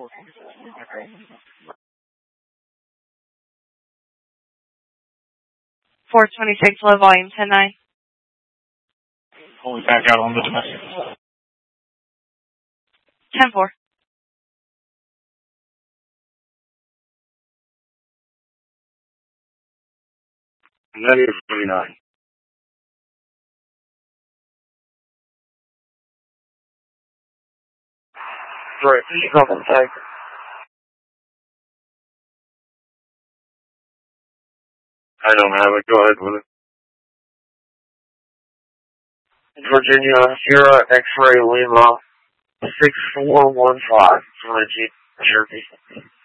426, low volume, 10-9. Only back out on the domestic. 10-4. Negative 39. Right, please come on site. I don't have it. Go ahead with it. Virginia, Sierra X-Ray Lima, 6415, Jersey.